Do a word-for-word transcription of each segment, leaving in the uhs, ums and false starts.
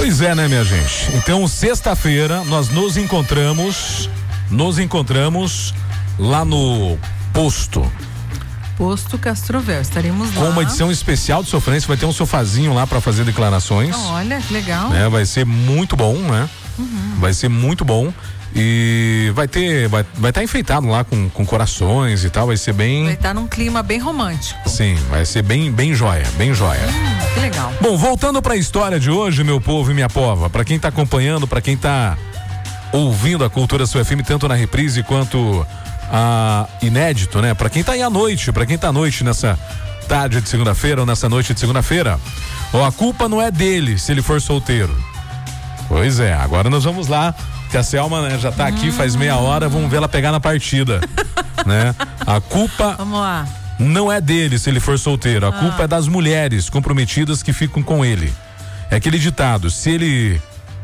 Pois é, né, minha gente? Então, sexta-feira, nós nos encontramos, nos encontramos lá no posto. Posto Castrovel, estaremos lá. Com uma edição especial de sofrência, vai ter um sofazinho lá para fazer declarações. Olha, que legal. Né? Vai ser muito bom, né? Uhum. Vai ser muito bom. E vai ter, vai vai estar tá enfeitado lá com, com corações e tal, vai ser bem... Vai estar tá num clima bem romântico. Sim, vai ser bem, bem joia, bem joia. Hum, que legal. Bom, voltando para a história de hoje, meu povo e minha pova, para quem tá acompanhando, para quem tá ouvindo a Cultura Sua F M, tanto na reprise quanto a inédito, né? Para quem tá aí à noite, para quem tá à noite nessa tarde de segunda-feira ou nessa noite de segunda-feira, ó, a culpa não é dele se ele for solteiro. Pois é, agora nós vamos lá, que a Selma, né, já tá aqui faz meia hora, vamos ver ela pegar na partida, né? A culpa vamos lá. Não é dele se ele for solteiro, a ah. culpa é das mulheres comprometidas que ficam com ele. É aquele ditado, se ele...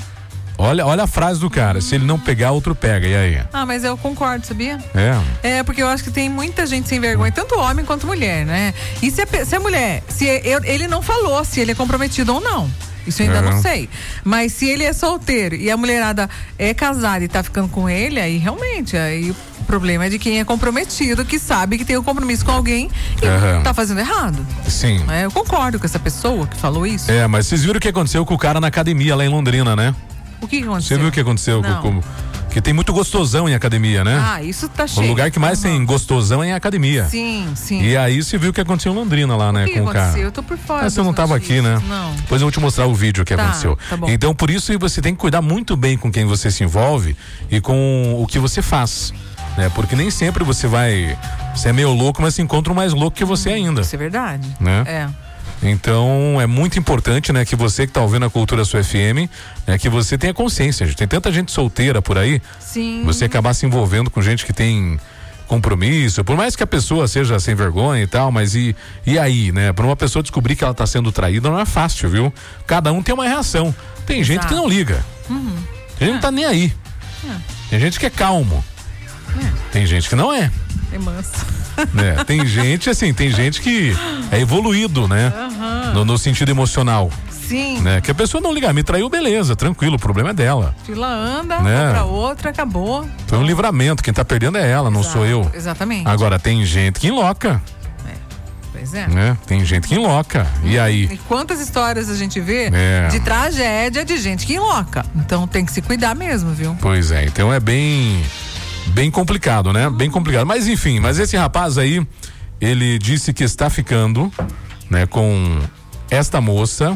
Olha, olha a frase do cara, hum. se ele não pegar, outro pega, e aí? Ah, mas eu concordo, sabia? É. É, porque eu acho que tem muita gente sem vergonha, tanto homem quanto mulher, né? E se a, se a mulher, se ele não falou se ele é comprometido ou não. Isso eu ainda é. não sei. Mas se ele é solteiro e a mulherada é casada e tá ficando com ele, aí realmente, aí o problema é de quem é comprometido, que sabe que tem um compromisso com alguém e uhum. tá fazendo errado. Sim. É, eu concordo com essa pessoa que falou isso. É, mas vocês viram o que aconteceu com o cara na academia lá em Londrina, né? O que aconteceu? Você viu o que aconteceu com, com que tem muito gostosão em academia, né? Ah, isso tá cheio. O lugar que mais uhum. tem gostosão é em academia. Sim, sim. E aí você viu o que aconteceu em Londrina lá, né? O que com o cara. Eu tô por fora. Mas você não tava aqui, né? Não. Depois eu vou te mostrar o vídeo que tá, aconteceu. Tá bom. Então, por isso você tem que cuidar muito bem com quem você se envolve e com o que você faz, né? Porque nem sempre você vai... Você é meio louco, mas se encontra um mais louco que você ainda. Isso é verdade. Né? É. Então é muito importante, né, que você que está ouvindo a Cultura Sua F M, né, que você tenha consciência. Tem tanta gente solteira por aí. Sim. Você acabar se envolvendo com gente que tem compromisso, por mais que a pessoa seja sem vergonha e tal, mas e, e aí, né? Para uma pessoa descobrir que ela está sendo traída não é fácil, viu? Cada um tem uma reação. Tem Exato. gente que não liga. Uhum. Tem gente que não tá nem aí. É. Tem gente que é calmo. É. Tem gente que não é. É manso. É, tem gente assim, tem gente que é evoluído, né? Uhum. No, no sentido emocional. Sim. Né? Que a pessoa não liga, me traiu, beleza, tranquilo, o problema é dela. Fila anda, né? vai pra outra, acabou. Foi um livramento, quem tá perdendo é ela, não Exato, sou eu. Exatamente. Agora, tem gente que enloca. É, pois é. Né? Tem gente que enloca, hum, e aí? E quantas histórias a gente vê é. de tragédia de gente que enloca. Então tem que se cuidar mesmo, viu? Pois é, então é bem... Bem complicado, né? Bem complicado. Mas enfim, mas esse rapaz aí, ele disse que está ficando, né, com esta moça.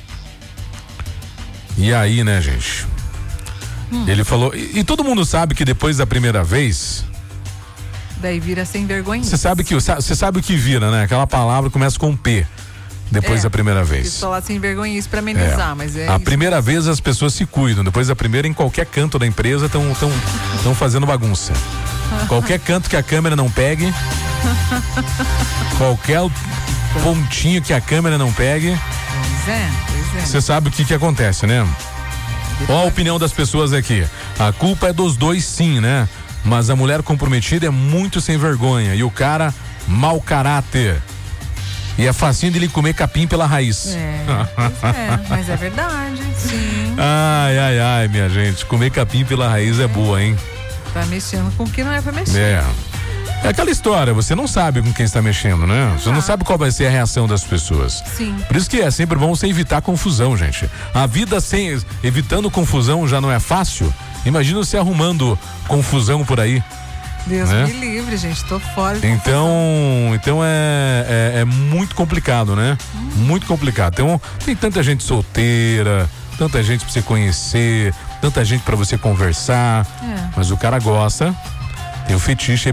E aí, né, gente? Hum. Ele falou. E, e todo mundo sabe que depois da primeira vez. Daí vira sem vergonha. Você sabe que você sabe o que vira, né? Aquela palavra começa com P. Depois é, da primeira vez. Isso falar sem vergonha isso pra amenizar, é. mas é. A isso. primeira vez as pessoas se cuidam, depois da primeira, em qualquer canto da empresa estão tão, tão fazendo bagunça. Qualquer canto que a câmera não pegue, qualquer pontinho que a câmera não pegue. Pois é, pois é. Você sabe o que que acontece, né? Ó a opinião das pessoas aqui. A culpa é dos dois, sim, né? Mas a mulher comprometida é muito sem vergonha e o cara, mau caráter. E é facinho de ele comer capim pela raiz. É, é, mas é verdade, sim. Ai, ai, ai, minha gente. Comer capim pela raiz é boa, hein? Tá mexendo com o que não é pra mexer. É. É aquela história, você não sabe com quem está mexendo, né? Você não sabe qual vai ser a reação das pessoas. Sim. Por isso que é sempre bom você evitar confusão, gente. A vida sem, evitando confusão já não é fácil. Imagina você arrumando confusão por aí. Deus né? me livre, gente, tô fora de Então, então é, é, é muito complicado, né? Hum. Muito complicado. Então, tem tanta gente solteira, tanta gente pra você conhecer, tanta gente pra você conversar, é. mas o cara gosta, tem o fetiche